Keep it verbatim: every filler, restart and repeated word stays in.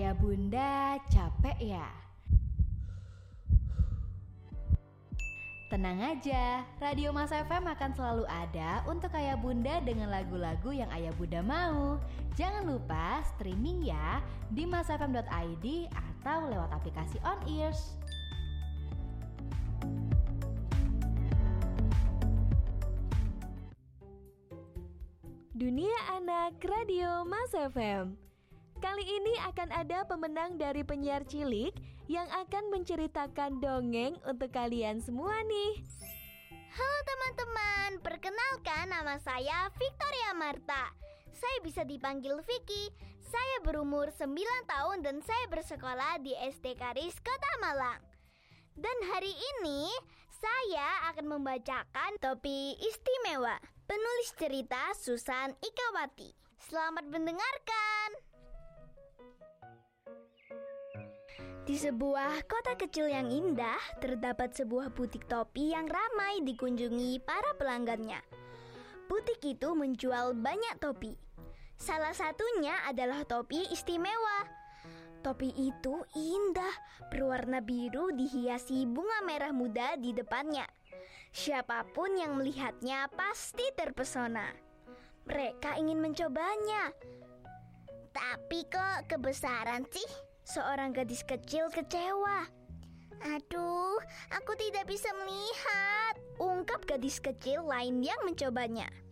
Ayah bunda capek ya? Tenang aja, Radio Mas F M akan selalu ada untuk ayah bunda dengan lagu-lagu yang ayah bunda mau. Jangan lupa streaming ya di masfm dot i d atau lewat aplikasi On Ears. Dunia Anak Radio Mas F M. Kali ini akan ada pemenang dari penyiar cilik yang akan menceritakan dongeng untuk kalian semua nih. Halo teman-teman, perkenalkan nama saya Victoria Marta. Saya bisa dipanggil Vicky. Saya berumur sembilan tahun dan saya bersekolah di S D Karis Kota Malang. Dan hari ini saya akan membacakan Topi Istimewa, penulis cerita Susan Ikawati. Selamat mendengarkan. Di sebuah kota kecil yang indah, terdapat sebuah butik topi yang ramai dikunjungi para pelanggannya. Butik itu menjual banyak topi. Salah satunya adalah topi istimewa. Topi itu indah, berwarna biru dihiasi bunga merah muda di depannya. Siapapun yang melihatnya pasti terpesona. Mereka ingin mencobanya. Tapi kok kebesaran sih? Seorang gadis kecil kecewa. Aduh, aku tidak bisa melihat, ungkap gadis kecil lain yang mencobanya.